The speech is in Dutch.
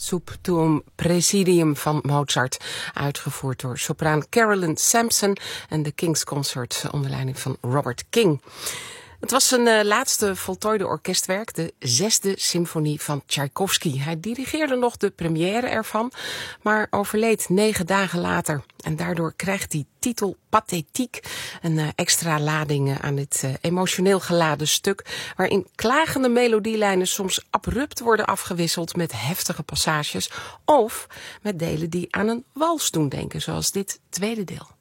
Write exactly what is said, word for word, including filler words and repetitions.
Sub tuum Praesidium van Mozart, uitgevoerd door sopraan Carolyn Sampson en de King's Consort onder leiding van Robert King. Het was zijn uh, laatste voltooide orkestwerk, de zesde symfonie van Tchaikovsky. Hij dirigeerde nog de première ervan, maar overleed negen dagen later. En daardoor krijgt die titel Pathétique een uh, extra lading uh, aan dit uh, emotioneel geladen stuk, waarin klagende melodielijnen soms abrupt worden afgewisseld met heftige passages of met delen die aan een wals doen denken, zoals dit tweede deel.